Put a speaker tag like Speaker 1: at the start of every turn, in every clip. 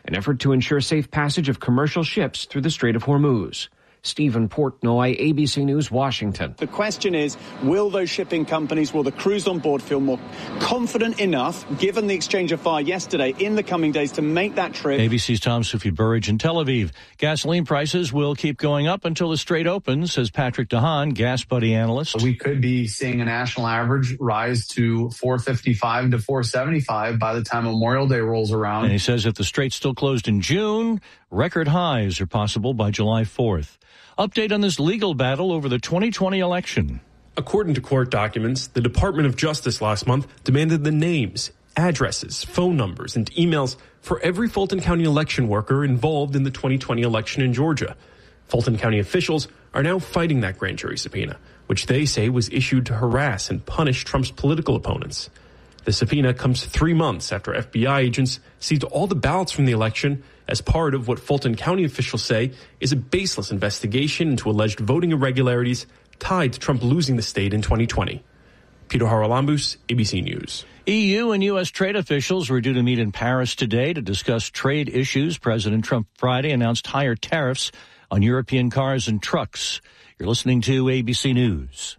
Speaker 1: an effort to ensure safe passage of commercial ships through the Strait of Hormuz. Stephen Portnoy, ABC News, Washington.
Speaker 2: The question is, will those shipping companies, will the crews on board feel more confident enough, given the exchange of fire yesterday, in the coming days to make that trip?
Speaker 3: ABC's Tom Sufi Burridge in Tel Aviv. Gasoline prices will keep going up until the Strait opens, says Patrick DeHaan, Gas Buddy analyst.
Speaker 4: We could be seeing a national average rise to $4.55 to $4.75 by the time Memorial Day rolls around.
Speaker 3: And he says if the Strait's still closed in June, record highs are possible by July 4th. Update on this legal battle over the 2020 election.
Speaker 5: According to court documents, the Department of Justice last month demanded the names, addresses, phone numbers, and emails for every Fulton County election worker involved in the 2020 election in Georgia. Fulton County officials are now fighting that grand jury subpoena, which they say was issued to harass and punish Trump's political opponents. The subpoena comes 3 months after FBI agents seized all the ballots from the election as part of what Fulton County officials say is a baseless investigation into alleged voting irregularities tied to Trump losing the state in 2020. Peter Haralambous, ABC News.
Speaker 3: EU and U.S. trade officials were due to meet in Paris today to discuss trade issues. President Trump Friday announced higher tariffs on European cars and trucks. You're listening to ABC News.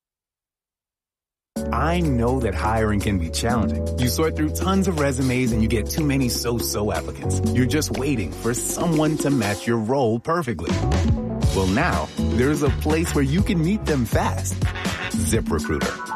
Speaker 6: I know that hiring can be challenging. You sort through tons of resumes and you get too many so-so applicants. You're just waiting for someone to match your role perfectly. Well, now there's a place where you can meet them fast. ZipRecruiter.